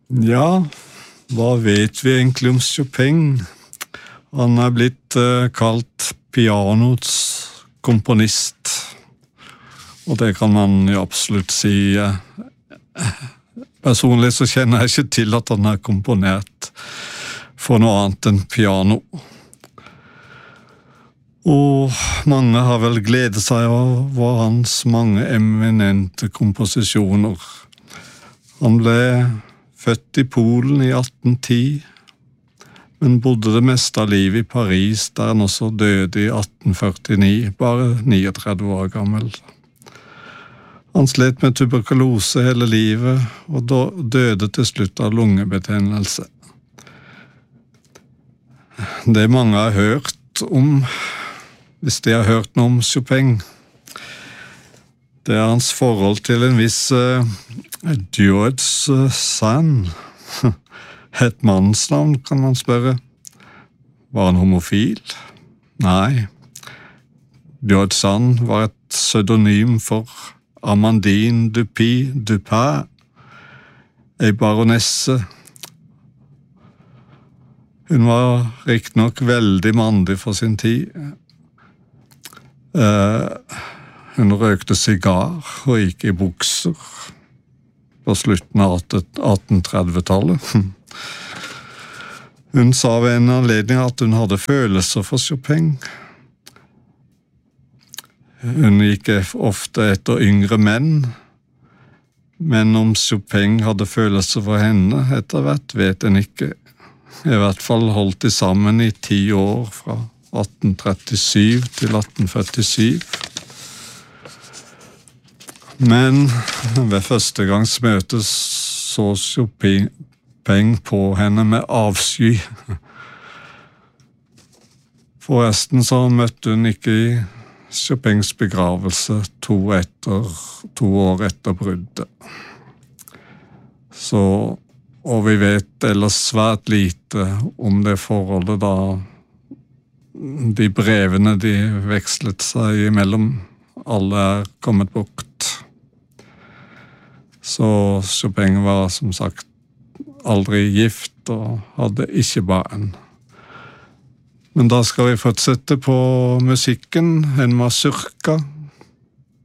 Ja, hva vet vi egentlig om Chopin? Han blitt kalt pianots komponist, og det kan man jo absolutt si. Personlig så kjenner jeg ikke til at han har komponert for noe annet enn piano. Og mange har vel gledet seg over hans mange eminente komposisjoner. Han ble født i Polen i 1810, men bodde det meste av livet i Paris, der han også døde i 1849, bare 39 år gammel. Han slet med tuberkulose hele livet, og døde til slutt av lungebetennelse. Det mange har hørt om, hvis de har hørt noe om Chopin, det hans forhold til en viss George Sand. Et mannsnavn, kan man spørre. Var han homofil? Nei. George Sand var et pseudonym for Amandine Dupin, ei baronesse. Hun var riktignok veldig mandig for sin tid. Hun røkte sigar og gikk i bukser på slutten av 1830-tallet. Hun sa ved en anledning at hun hadde følelser for Chopin. Hun gikk ofte etter yngre menn, men om Chopin hadde følelser for henne etter hvert, vet en ikke. I hvert fall holdt de sammen i 10 år, fra 1837 til 1847. Men ved første gangs møte så Chopin på henne med avsky. Forresten så møtte hun ikke i Chopins begravelse 2 år etter bruddet. Og vi vet ellers svært lite om det forholdet da de brevene de vekslet seg imellom alle kommet bort. Så Chopin var som sagt aldri gift og hadde ikke barn. Men da skal vi fortsette på musikken, en mazurka.